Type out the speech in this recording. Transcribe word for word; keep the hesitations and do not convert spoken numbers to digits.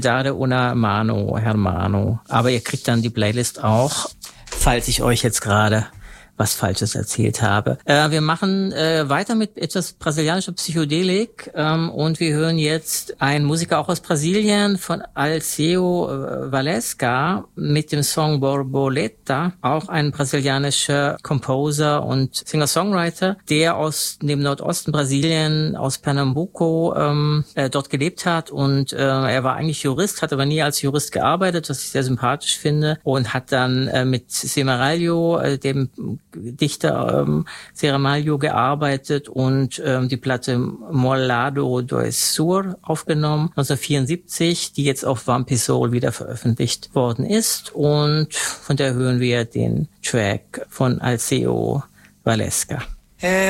Dare una mano, hermano. Aber ihr kriegt dann die Playlist auch, falls ich euch jetzt gerade was Falsches erzählt habe. Äh, wir machen äh, weiter mit etwas brasilianischer Psychedelik ähm, und wir hören jetzt einen Musiker auch aus Brasilien von Alceu äh, Valesca mit dem Song Borboleta, auch ein brasilianischer Composer und Singer-Songwriter, der aus dem Nordosten Brasilien, aus Pernambuco, ähm, äh, dort gelebt hat und äh, er war eigentlich Jurist, hat aber nie als Jurist gearbeitet, was ich sehr sympathisch finde, und hat dann äh, mit Semaralho, äh, dem Dichter ähm, Semaralho, gearbeitet und ähm, die Platte Molado do Sur aufgenommen, neunzehnhundertvierundsiebzig, die jetzt auf Vampy Soul wieder veröffentlicht worden ist, und von der hören wir den Track von Alceu Valesca.